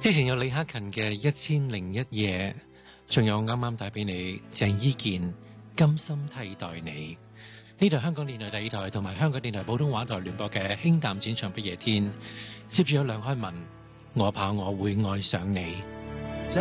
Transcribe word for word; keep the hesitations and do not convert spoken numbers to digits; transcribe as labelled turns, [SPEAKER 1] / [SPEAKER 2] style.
[SPEAKER 1] 之前有李克勤嘅一千零一夜，仲有啱啱帶俾你鄭伊健甘心替代你。呢度香港電台第二台同埋香港電台普通話台聯播嘅輕淡淺唱不夜天，接住有梁開文，我怕我會愛上你。